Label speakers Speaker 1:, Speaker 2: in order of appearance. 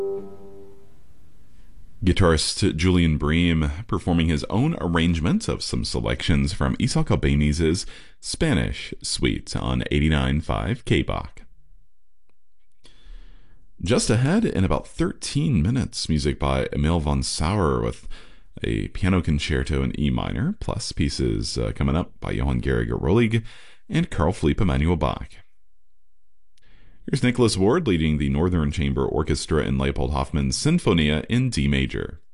Speaker 1: Guitarist Julian Bream performing his own arrangement of some selections from Isaac Albéniz's Spanish Suite on 89.5 K-Bach. Just ahead, in about 13 minutes, music by Emil von Sauer with a piano concerto in E minor, plus pieces coming up by Johann Georg Roelig and Carl Philipp Emanuel Bach. Here's Nicholas Ward leading the Northern Chamber Orchestra in Leopold Hoffmann's Sinfonia in D major.